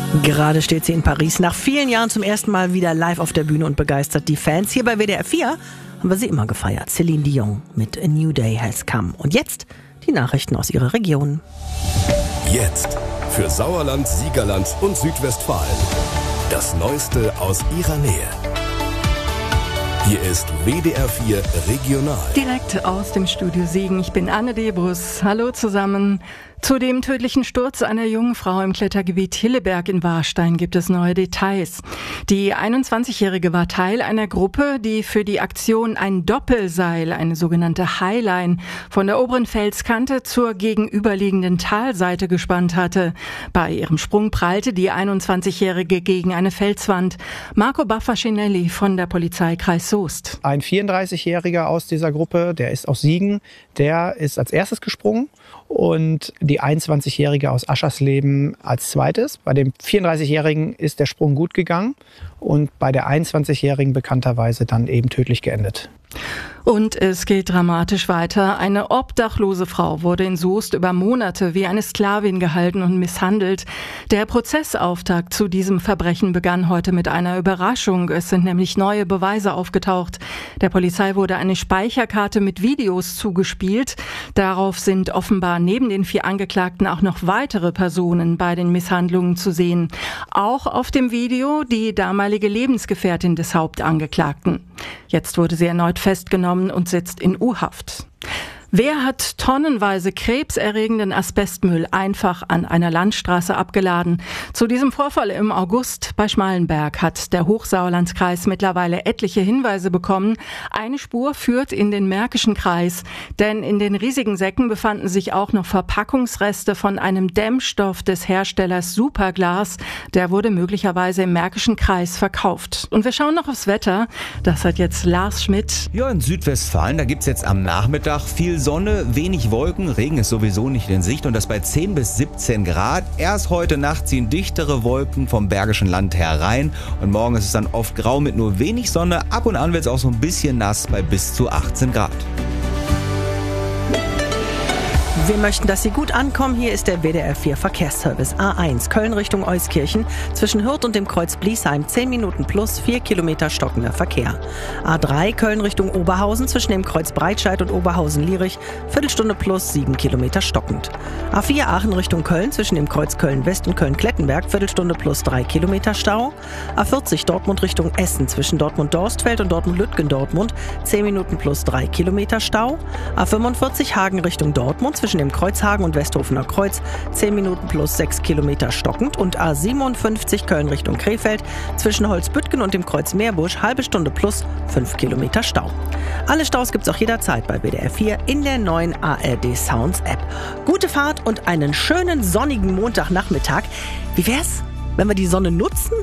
Gerade steht sie in Paris, nach vielen Jahren zum ersten Mal wieder live auf der Bühne und begeistert die Fans. Hier bei WDR 4 haben wir sie immer gefeiert. Celine Dion mit A New Day Has Come. Und jetzt die Nachrichten aus ihrer Region. Jetzt für Sauerland, Siegerland und Südwestfalen. Das Neueste aus ihrer Nähe. Hier ist WDR 4 Regional. Direkt aus dem Studio Siegen. Ich bin Anne Debrus. Hallo zusammen. Zu dem tödlichen Sturz einer jungen Frau im Klettergebiet Hilleberg in Warstein gibt es neue Details. Die 21-Jährige war Teil einer Gruppe, die für die Aktion ein Doppelseil, eine sogenannte Highline, von der oberen Felskante zur gegenüberliegenden Talseite gespannt hatte. Bei ihrem Sprung prallte die 21-Jährige gegen eine Felswand. Marco Baffacinelli von der Polizeikreis Soest. Ein 34-Jähriger aus dieser Gruppe, der ist aus Siegen, der ist als erstes gesprungen. Und die 21-Jährige aus Aschersleben als zweites. Bei dem 34-Jährigen ist der Sprung gut gegangen und bei der 21-Jährigen bekannterweise dann eben tödlich geendet. Und es geht dramatisch weiter. Eine obdachlose Frau wurde in Soest über Monate wie eine Sklavin gehalten und misshandelt. Der Prozessauftakt zu diesem Verbrechen begann heute mit einer Überraschung. Es sind nämlich neue Beweise aufgetaucht. Der Polizei wurde eine Speicherkarte mit Videos zugespielt. Darauf sind offenbar neben den 4 Angeklagten auch noch weitere Personen bei den Misshandlungen zu sehen. Auch auf dem Video die damalige Lebensgefährtin des Hauptangeklagten. Jetzt wurde sie erneut festgenommen und sitzt in U-Haft. Wer hat tonnenweise krebserregenden Asbestmüll einfach an einer Landstraße abgeladen? Zu diesem Vorfall im August bei Schmallenberg hat der Hochsauerlandkreis mittlerweile etliche Hinweise bekommen. Eine Spur führt in den Märkischen Kreis, denn in den riesigen Säcken befanden sich auch noch Verpackungsreste von einem Dämmstoff des Herstellers Superglas. Der wurde möglicherweise im Märkischen Kreis verkauft. Und wir schauen noch aufs Wetter. Das hat jetzt Lars Schmidt. Ja, in Südwestfalen, da gibt's jetzt am Nachmittag viel Sonne, wenig Wolken, Regen ist sowieso nicht in Sicht und das bei 10 bis 17 Grad. Erst heute Nacht ziehen dichtere Wolken vom Bergischen Land herein und morgen ist es dann oft grau mit nur wenig Sonne. Ab und an wird es auch so ein bisschen nass bei bis zu 18 Grad. Wir möchten, dass Sie gut ankommen. Hier ist der WDR 4 Verkehrsservice. A1 Köln Richtung Euskirchen zwischen Hürth und dem Kreuz Bliesheim 10 Minuten plus 4 Kilometer stockender Verkehr. A3 Köln Richtung Oberhausen zwischen dem Kreuz Breitscheid und Oberhausen-Lierich Viertelstunde plus 7 Kilometer stockend. A4 Aachen Richtung Köln zwischen dem Kreuz Köln-West und Köln-Klettenberg Viertelstunde plus 3 Kilometer Stau. A40 Dortmund Richtung Essen zwischen Dortmund-Dorstfeld und Dortmund-Lütgendortmund 10 Minuten plus 3 Kilometer Stau. A45 Hagen Richtung Dortmund zwischen dem Kreuzhagen und Westhofener Kreuz 10 Minuten plus 6 Kilometer stockend und A57 Köln Richtung Krefeld zwischen Holzbüttgen und dem Kreuz Meerbusch halbe Stunde plus 5 Kilometer Stau. Alle Staus gibt's auch jederzeit bei WDR 4 in der neuen ARD Sounds App. Gute Fahrt und einen schönen sonnigen Montagnachmittag. Wie wär's, wenn wir die Sonne nutzen